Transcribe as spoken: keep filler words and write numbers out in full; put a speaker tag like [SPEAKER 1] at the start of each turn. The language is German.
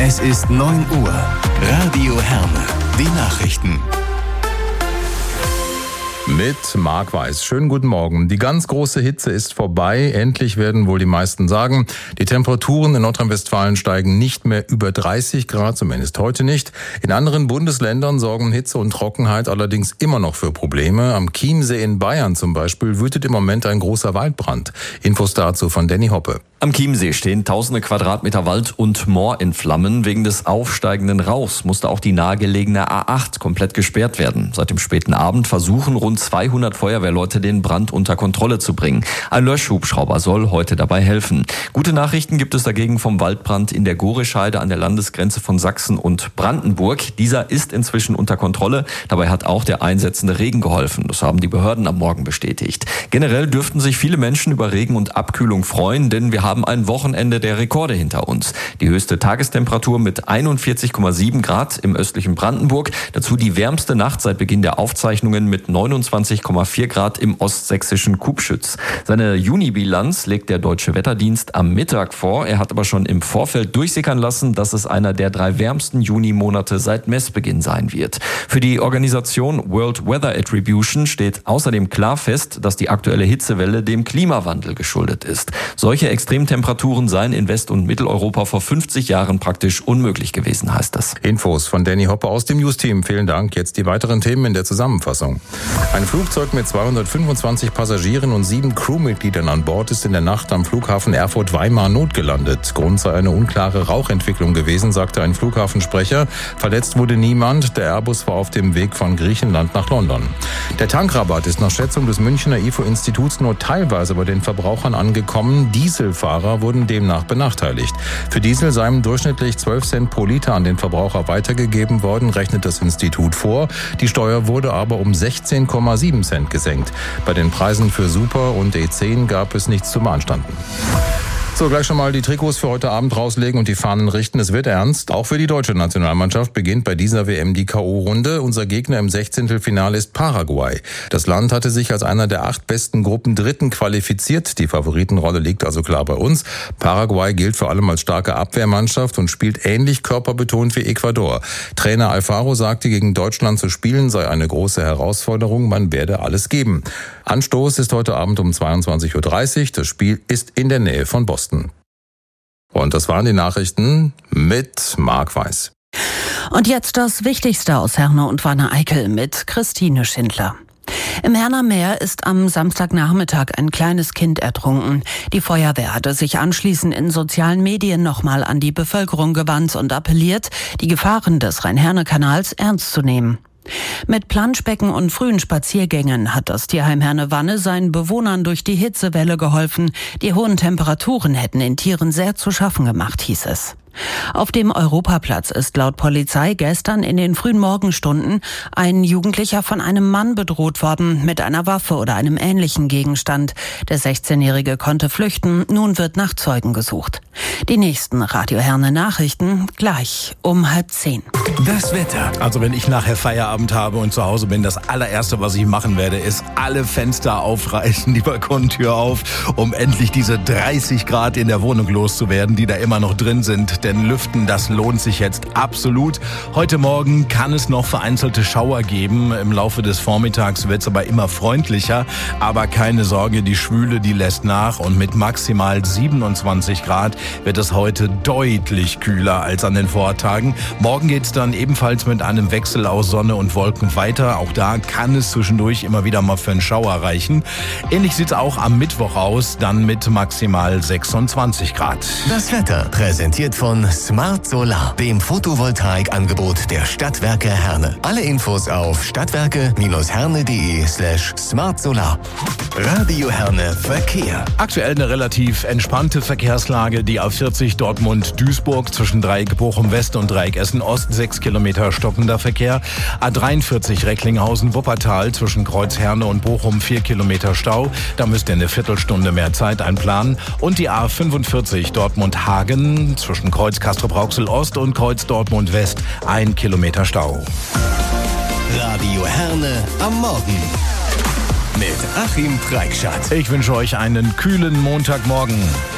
[SPEAKER 1] Es ist neun Uhr. Radio Herne. Die Nachrichten.
[SPEAKER 2] Mit Marc Weiß. Schönen guten Morgen. Die ganz große Hitze ist vorbei. Endlich werden wohl die meisten sagen. Die Temperaturen in Nordrhein-Westfalen steigen nicht mehr über dreißig Grad, zumindest heute nicht. In anderen Bundesländern sorgen Hitze und Trockenheit allerdings immer noch für Probleme. Am Chiemsee in Bayern zum Beispiel wütet im Moment ein großer Waldbrand. Infos dazu von Danny Hoppe.
[SPEAKER 3] Am Chiemsee stehen tausende Quadratmeter Wald und Moor in Flammen. Wegen des aufsteigenden Rauchs musste auch die nahegelegene A acht komplett gesperrt werden. Seit dem späten Abend versuchen rund zweihundert Feuerwehrleute, den Brand unter Kontrolle zu bringen. Ein Löschhubschrauber soll heute dabei helfen. Gute Nachrichten gibt es dagegen vom Waldbrand in der Gorescheide an der Landesgrenze von Sachsen und Brandenburg. Dieser ist inzwischen unter Kontrolle. Dabei hat auch der einsetzende Regen geholfen. Das haben die Behörden am Morgen bestätigt. Generell dürften sich viele Menschen über Regen und Abkühlung freuen, denn wir haben ein Wochenende der Rekorde hinter uns. Die höchste Tagestemperatur mit einundvierzig Komma sieben Grad im östlichen Brandenburg. Dazu die wärmste Nacht seit Beginn der Aufzeichnungen mit neunundzwanzig Komma vier Grad im ostsächsischen Kubschütz. Seine Juni-Bilanz legt der Deutsche Wetterdienst am Mittag vor. Er hat aber schon im Vorfeld durchsickern lassen, dass es einer der drei wärmsten Juni-Monate seit Messbeginn sein wird. Für die Organisation World Weather Attribution steht außerdem klar fest, dass die aktuelle Hitzewelle dem Klimawandel geschuldet ist. Solche Extremtemperaturen seien in West- und Mitteleuropa vor fünfzig Jahren praktisch unmöglich gewesen, heißt das.
[SPEAKER 2] Infos von Danny Hoppe aus dem News-Team. Vielen Dank. Jetzt die weiteren Themen in der Zusammenfassung. Ein Flugzeug mit zweihundertfünfundzwanzig Passagieren und sieben Crewmitgliedern an Bord ist in der Nacht am Flughafen Erfurt-Weimar notgelandet. Grund sei eine unklare Rauchentwicklung gewesen, sagte ein Flughafensprecher. Verletzt wurde niemand. Der Airbus war auf dem Weg von Griechenland nach London. Der Tankrabatt ist nach Schätzung des Münchner I F O-Instituts nur teilweise bei den Verbrauchern angekommen. Dieselfahrer wurden demnach benachteiligt. Für Diesel seien durchschnittlich zwölf Cent pro Liter an den Verbraucher weitergegeben worden, rechnet das Institut vor. Die Steuer wurde aber um sechzehn Komma sieben Cent gesenkt. Bei den Preisen für Super und E zehn gab es nichts zu beanstanden. So, gleich schon mal die Trikots für heute Abend rauslegen und die Fahnen richten. Es wird ernst. Auch für die deutsche Nationalmannschaft beginnt bei dieser W M die K O-Runde. Unser Gegner im Sechzehntelfinale ist Paraguay. Das Land hatte sich als einer der acht besten Gruppen Dritten qualifiziert. Die Favoritenrolle liegt also klar bei uns. Paraguay gilt vor allem als starke Abwehrmannschaft und spielt ähnlich körperbetont wie Ecuador. Trainer Alfaro sagte, gegen Deutschland zu spielen sei eine große Herausforderung. Man werde alles geben. Anstoß ist heute Abend um zweiundzwanzig Uhr dreißig. Das Spiel ist in der Nähe von Boston. Und das waren die Nachrichten mit Marc Weiß.
[SPEAKER 4] Und jetzt das Wichtigste aus Herne und Wanne-Eickel mit Christine Schindler. Im Herner Meer ist am Samstagnachmittag ein kleines Kind ertrunken. Die Feuerwehr hatte sich anschließend in sozialen Medien nochmal an die Bevölkerung gewandt und appelliert, die Gefahren des Rhein-Herne-Kanals ernst zu nehmen. Mit Planschbecken und frühen Spaziergängen hat das Tierheim Herne-Wanne seinen Bewohnern durch die Hitzewelle geholfen. Die hohen Temperaturen hätten den Tieren sehr zu schaffen gemacht, hieß es. Auf dem Europaplatz ist laut Polizei gestern in den frühen Morgenstunden ein Jugendlicher von einem Mann bedroht worden mit einer Waffe oder einem ähnlichen Gegenstand. Der sechzehnjährige konnte flüchten, nun wird nach Zeugen gesucht. Die nächsten Radio Herne Nachrichten gleich um halb zehn.
[SPEAKER 1] Das Wetter.
[SPEAKER 5] Also wenn ich nachher Feierabend habe und zu Hause bin, das allererste, was ich machen werde, ist alle Fenster aufreißen, die Balkontür auf, um endlich diese dreißig Grad in der Wohnung loszuwerden, die da immer noch drin sind. Denn Lüften, das lohnt sich jetzt absolut. Heute Morgen kann es noch vereinzelte Schauer geben. Im Laufe des Vormittags wird es aber immer freundlicher. Aber keine Sorge, die Schwüle, die lässt nach. Und mit maximal siebenundzwanzig Grad wird es heute deutlich kühler als an den Vortagen. Morgen geht es dann ebenfalls mit einem Wechsel aus Sonne und Wolken weiter. Auch da kann es zwischendurch immer wieder mal für einen Schauer reichen. Ähnlich sieht es auch am Mittwoch aus, dann mit maximal sechsundzwanzig Grad.
[SPEAKER 1] Das Wetter präsentiert von Smart Solar, dem Photovoltaikangebot der Stadtwerke Herne. Alle Infos auf stadtwerke-herne.de slash smartsolar. Radio Herne Verkehr.
[SPEAKER 5] Aktuell eine relativ entspannte Verkehrslage. Die A vierzig Dortmund-Duisburg zwischen Dreieck Bochum-West und Dreieck Essen-Ost, sechs Kilometer stockender Verkehr. A dreiundvierzig Recklinghausen-Wuppertal zwischen Kreuz Herne und Bochum, vier Kilometer Stau. Da müsst ihr eine Viertelstunde mehr Zeit einplanen. Und die A fünfundvierzig Dortmund-Hagen zwischen Kreuz Castrop-Rauxel-Ost und Kreuz Dortmund-West, ein Kilometer Stau.
[SPEAKER 1] Radio Herne am Morgen mit Achim Preikschat.
[SPEAKER 5] Ich wünsche euch einen kühlen Montagmorgen.